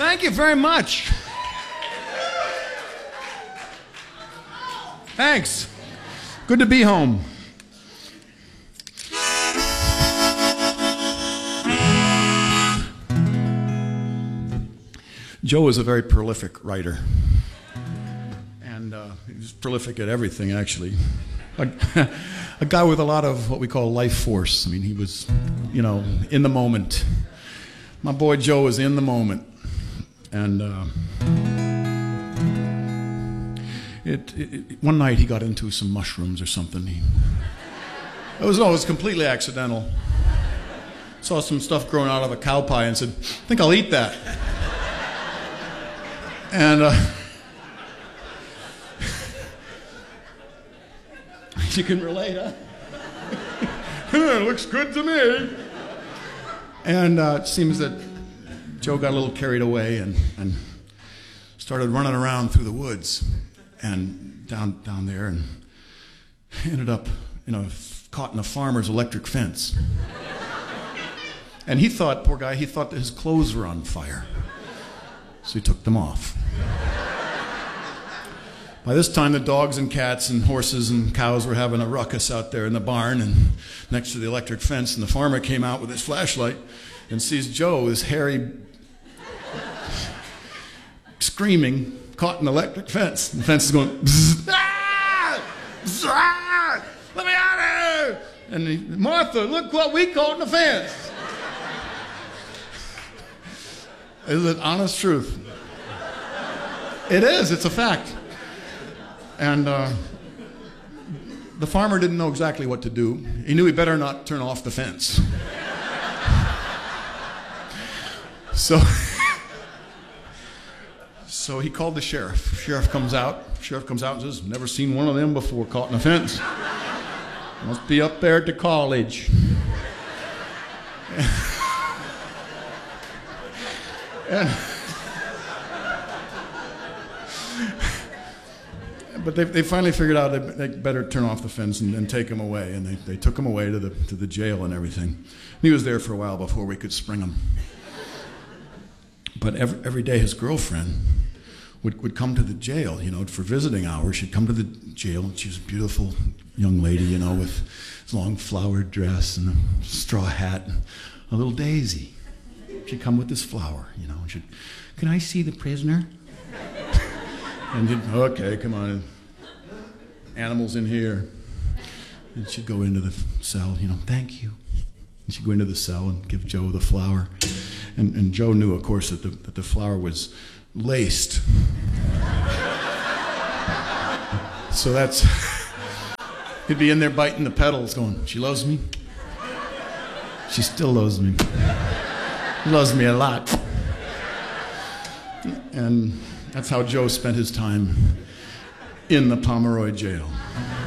Thank you very much. Thanks. Good to be home. Joe is a very prolific writer. And he's prolific at everything, actually. A guy with a lot of what we call life force. I mean, he was, in the moment. My boy Joe was in the moment. And one night he got into some mushrooms or something. It was completely accidental. Saw some stuff growing out of a cow pie and said, I think I'll eat that. And you can relate, huh? It looks good to me. And it seems that Joe got a little carried away and started running around through the woods and down there and ended up caught in a farmer's electric fence. And he thought, poor guy, that his clothes were on fire. So he took them off. By this time, the dogs and cats and horses and cows were having a ruckus out there in the barn and next to the electric fence, and the farmer came out with his flashlight and sees Joe, this hairy, screaming, caught in the electric fence. And the fence is going, bzz, ah, bzz, ah, let me out of here! And Martha, look what we caught in the fence. Is it honest truth? It is, it's a fact. And the farmer didn't know exactly what to do. He knew he better not turn off the fence. So he called the sheriff. Sheriff comes out and says, never seen one of them before caught in a fence. Must be up there at the college. But they finally figured out they better turn off the fence and take him away. And they took him away to the jail and everything. And he was there for a while before we could spring him. But every day his girlfriend would come to the jail, for visiting hours. She'd come to the jail, and she was a beautiful young lady, with a long flowered dress and a straw hat and a little daisy. She'd come with this flower, and she'd, can I see the prisoner? And okay, come on. Animals in here. And she'd go into the cell, thank you. And she'd go into the cell and give Joe the flower. And Joe knew, of course, that the flower was laced. So he'd be in there biting the petals going, she loves me. She still loves me. She loves me a lot. And that's how Joe spent his time in the Pomeroy jail.